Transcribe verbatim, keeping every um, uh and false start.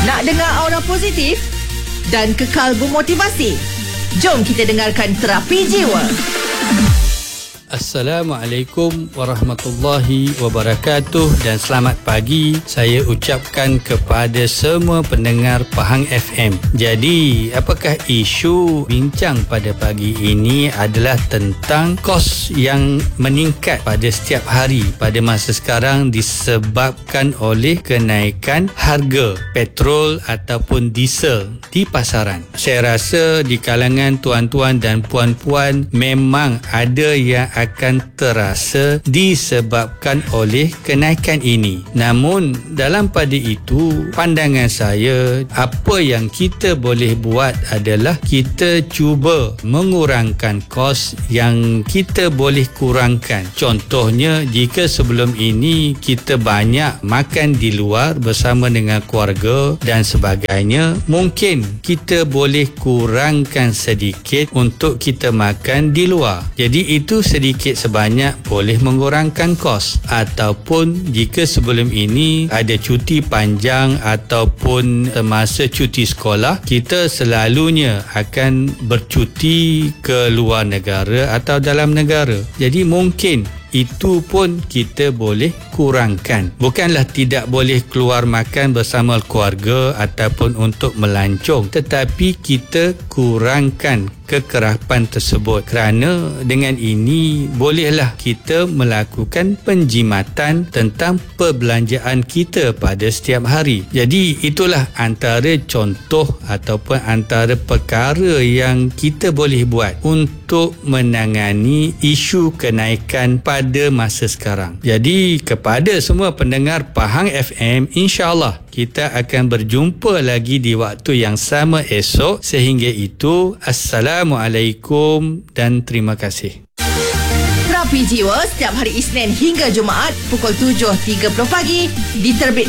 Nak dengar aura positif dan kekal bermotivasi? Jom kita dengarkan Terapi Jiwa. Assalamualaikum warahmatullahi wabarakatuh dan selamat pagi saya ucapkan kepada semua pendengar Pahang F M. Jadi, apakah isu bincang pada pagi ini adalah tentang kos yang meningkat pada setiap hari pada masa sekarang disebabkan oleh kenaikan harga petrol ataupun diesel di pasaran. Saya rasa di kalangan tuan-tuan dan puan-puan memang ada yang akan terasa disebabkan oleh kenaikan ini. Namun dalam pada itu, pandangan saya, apa yang kita boleh buat adalah kita cuba mengurangkan kos yang kita boleh kurangkan. Contohnya, jika sebelum ini kita banyak makan di luar bersama dengan keluarga dan sebagainya, mungkin kita boleh kurangkan sedikit untuk kita makan di luar. Jadi itu sedikit sedikit sebanyak boleh mengurangkan kos. Ataupun jika sebelum ini ada cuti panjang ataupun semasa cuti sekolah, kita selalunya akan bercuti ke luar negara atau dalam negara. Jadi mungkin itu pun kita boleh kurangkan. Bukanlah tidak boleh keluar makan bersama keluarga ataupun untuk melancong, tetapi kita kurangkan kekerapan tersebut, kerana dengan ini bolehlah kita melakukan penjimatan tentang perbelanjaan kita pada setiap hari. Jadi itulah antara contoh ataupun antara perkara yang kita boleh buat untuk menangani isu kenaikan pada masa sekarang. Jadi kepada semua pendengar Pahang F M, insya-Allah kita akan berjumpa lagi di waktu yang sama esok. Sehingga itu, Assalamualaikum dan terima kasih. Terapi Jiwa setiap hari Isnin hingga Jumaat pukul tujuh tiga puluh pagi diterbitkan